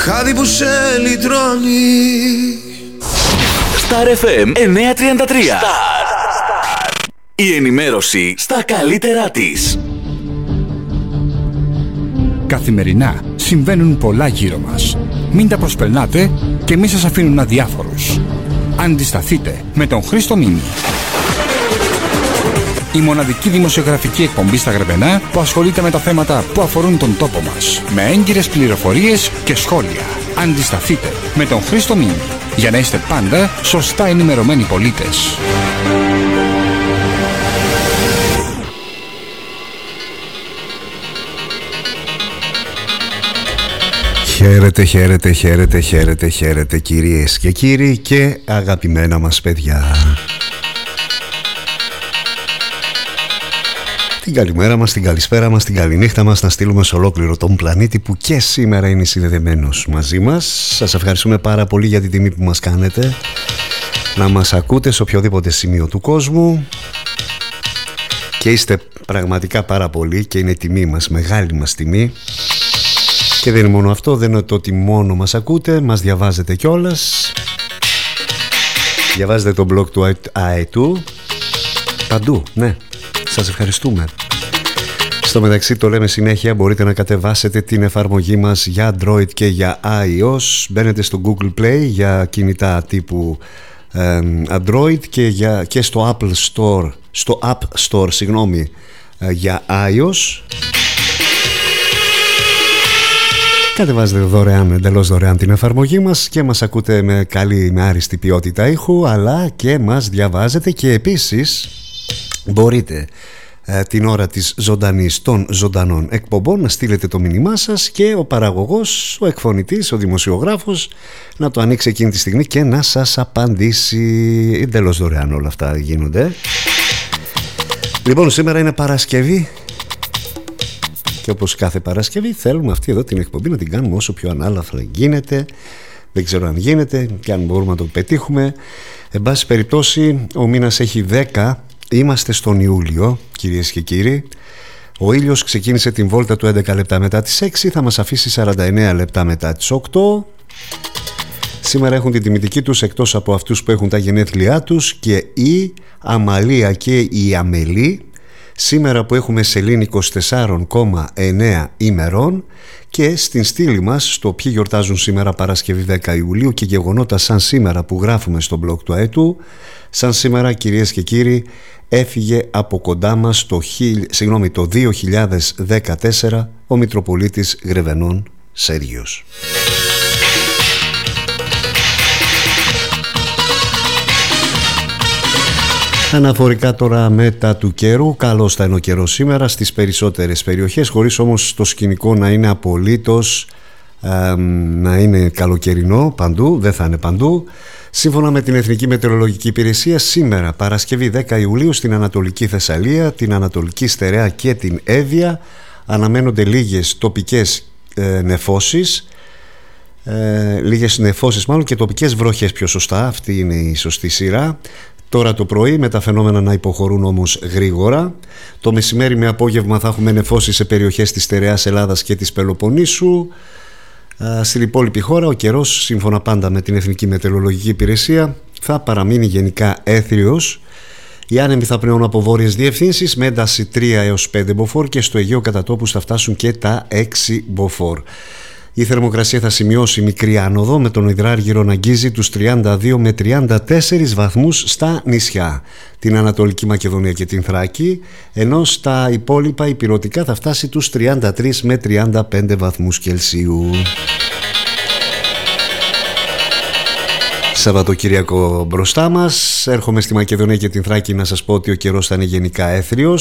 χάδι που σε λυτρώνει. Star FM 933. Η ενημέρωση στα καλύτερά της. Καθημερινά συμβαίνουν πολλά γύρω μας. Μην τα προσπερνάτε και μη σας αφήνουν αδιάφορους. Αντισταθείτε με τον Χρήστο Μίνη. Η μοναδική δημοσιογραφική εκπομπή στα Γρεβενά που ασχολείται με τα θέματα που αφορούν τον τόπο μας. Με έγκυρες πληροφορίες και σχόλια. Αντισταθείτε με τον Χρήστο Μίνη. Για να είστε πάντα σωστά ενημερωμένοι πολίτες. Χαίρετε, χαίρετε, χαίρετε, χαίρετε, χαίρετε κυρίες και κύριοι και αγαπημένα μας παιδιά. Την καλημέρα μας, την καλησπέρα μας, την καληνύχτα μας να στείλουμε σε ολόκληρο τον πλανήτη που και σήμερα είναι συνδεδεμένος μαζί μας. Σας ευχαριστούμε πάρα πολύ για την τιμή που μας κάνετε να μας ακούτε σε οποιοδήποτε σημείο του κόσμου και είστε πραγματικά πάρα πολύ και είναι τιμή μας, μεγάλη μας τιμή. Και δεν είναι μόνο αυτό, δεν είναι το ότι μόνο μας ακούτε, μας διαβάζετε κιόλας. Διαβάζετε το blog του ΑΕΤΟΥ παντού, ναι, σας ευχαριστούμε. Στο μεταξύ το λέμε συνέχεια, μπορείτε να κατεβάσετε την εφαρμογή μας για Android και για iOS. Μπαίνετε στο Google Play για κινητά τύπου Android και στο App Store, για iOS. Κατεβάζετε δωρεάν, εντελώς δωρεάν την εφαρμογή μας και μας ακούτε με καλή, με άριστη ποιότητα ήχου, αλλά και μας διαβάζετε και επίσης μπορείτε την ώρα της ζωντανής των ζωντανών εκπομπών να στείλετε το μήνυμά σας και ο παραγωγός, ο εκφωνητής, ο δημοσιογράφος να το ανοίξει εκείνη τη στιγμή και να σας απαντήσει. Εντελώς δωρεάν όλα αυτά γίνονται. Λοιπόν, σήμερα είναι Παρασκευή. Και όπως κάθε Παρασκευή θέλουμε αυτή εδώ την εκπομπή να την κάνουμε όσο πιο ανάλαφρα γίνεται. Δεν ξέρω αν γίνεται και αν μπορούμε να το πετύχουμε. Εν πάση περιπτώσει ο μήνας έχει 10. Είμαστε στον Ιούλιο, κυρίες και κύριοι. Ο ήλιος ξεκίνησε την βόλτα του 11 λεπτά μετά τις 6. Θα μας αφήσει 49 λεπτά μετά τις 8. Σήμερα έχουν την τιμητική τους, εκτός από αυτούς που έχουν τα γενέθλιά τους, και η Αμαλία και η Αμελή. Σήμερα που έχουμε σελήνη 24,9 ημερών. Και στην στήλη μας, στο ποιοι γιορτάζουν σήμερα Παρασκευή 10 Ιουλίου και γεγονότα σαν σήμερα που γράφουμε στο blog του ΑΕΤΟΥ, σαν σήμερα κυρίες και κύριοι έφυγε από κοντά μας το 2014 ο Μητροπολίτης Γρεβενών Σέργιος. Αναφορικά τώρα μετά του καιρού, καλώς θα είναι ο καιρός σήμερα στις περισσότερες περιοχές, χωρίς όμως το σκηνικό να είναι απολύτως να είναι καλοκαιρινό παντού, δεν θα είναι παντού. Σύμφωνα με την Εθνική Μετεωρολογική Υπηρεσία, σήμερα Παρασκευή 10 Ιουλίου στην Ανατολική Θεσσαλία, την Ανατολική Στερεά και την Εύβοια αναμένονται λίγες τοπικές νεφώσεις, και τοπικές βροχές πιο σωστά, αυτή είναι η σωστή σειρά. Τώρα το πρωί με τα φαινόμενα να υποχωρούν όμως γρήγορα. Το μεσημέρι με απόγευμα θα έχουμε νεφώσεις σε περιοχές της Στερεάς Ελλάδας και της Πελοποννήσου. Στην υπόλοιπη χώρα ο καιρός, σύμφωνα πάντα με την Εθνική Μετεωρολογική Υπηρεσία, θα παραμείνει γενικά έθριος. Οι άνεμοι θα πνέουν από βόρειες διευθύνσεις με ένταση 3 έως 5 μποφόρ και στο Αιγαίο κατά τόπους θα φτάσουν και τα 6 μποφόρ. Η θερμοκρασία θα σημειώσει μικρή άνοδο, με τον υδράργυρο να αγγίζει τους 32 με 34 βαθμούς στα νησιά, την Ανατολική Μακεδονία και την Θράκη, ενώ στα υπόλοιπα ηπειρωτικά θα φτάσει τους 33 με 35 βαθμούς Κελσίου. Σαββατοκύριακο μπροστά μας. Έρχομαι στη Μακεδονία και την Θράκη να σας πω ότι ο καιρός θα είναι γενικά έθριος.